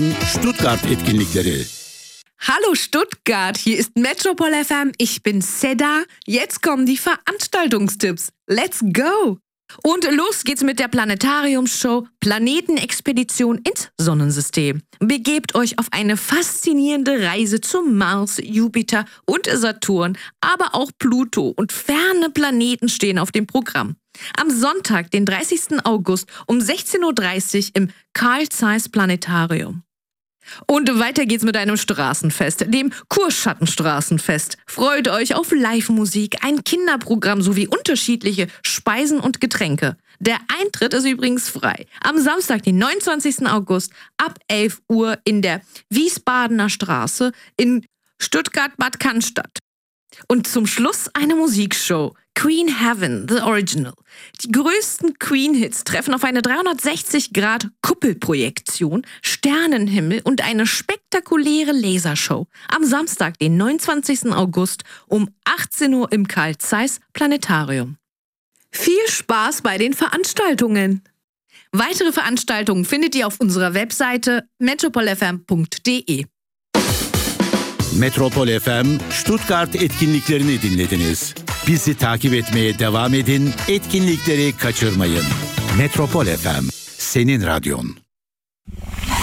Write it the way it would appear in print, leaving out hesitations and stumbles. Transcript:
FM'in Stuttgart etkinlikleri. Hallo Stuttgart, hier ist Metropol FM, ich bin Seda. Jetzt kommen die Veranstaltungstipps. Let's go! Und los geht's mit der Planetariumsshow Planetenexpedition ins Sonnensystem. Begebt euch auf eine faszinierende Reise zum Mars, Jupiter und Saturn, aber auch Pluto und ferne Planeten stehen auf dem Programm. Am Sonntag, den 30. August um 16.30 Uhr im Carl Zeiss Planetarium. Und weiter geht's mit einem Straßenfest, dem Kurschattenstraßenfest. Freut euch auf Live-Musik, ein Kinderprogramm sowie unterschiedliche Speisen und Getränke. Der Eintritt ist übrigens frei. Am Samstag, den 29. August ab 11 Uhr in der Wiesbadener Straße in Stuttgart-Bad Cannstatt. Und zum Schluss eine Musikshow. Queen Heaven, The Original. Die größten Queen-Hits treffen auf eine 360-Grad-Kuppelprojektion, Sternenhimmel und eine spektakuläre Lasershow. Am Samstag, den 29. August um 18 Uhr im Carl Zeiss Planetarium. Viel Spaß bei den Veranstaltungen! Weitere Veranstaltungen findet ihr auf unserer Webseite metropolfm.de. Metropol FM Stuttgart etkinliklerini dinlediniz. Bizi takip etmeye devam edin, etkinlikleri kaçırmayın. Metropol FM, senin radyon.